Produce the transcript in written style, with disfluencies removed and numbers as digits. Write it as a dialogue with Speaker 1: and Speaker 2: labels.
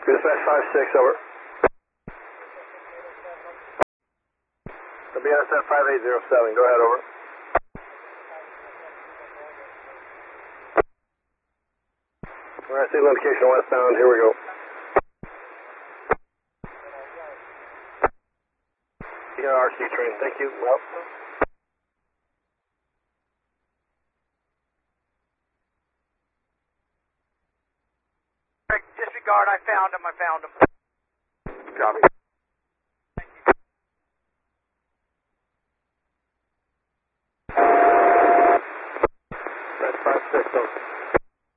Speaker 1: Dispatch 5-6, over. The BSF 5807, go ahead, over. Alright, signal indication westbound, here we go. You got RC train, thank you. Well.
Speaker 2: Disregard, I found him.
Speaker 1: Copy.
Speaker 2: Thank you.
Speaker 1: That's 5-6, over.